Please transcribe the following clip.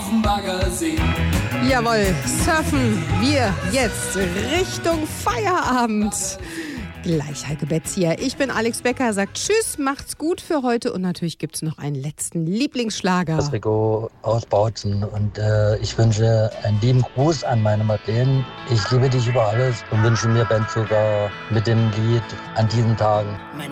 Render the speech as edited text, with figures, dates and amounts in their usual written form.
aufm Baggersee. Jawohl, surfen wir jetzt Richtung Feierabend. Gleich Heike Betz hier. Ich bin Alex Becker, sagt Tschüss, macht's gut für heute und natürlich gibt's noch einen letzten Lieblingsschlager. Das Rico aus Bautzen und ich wünsche einen lieben Gruß an meine Madeleine. Ich liebe dich über alles und wünsche mir Ben sogar mit dem Lied an diesen Tagen.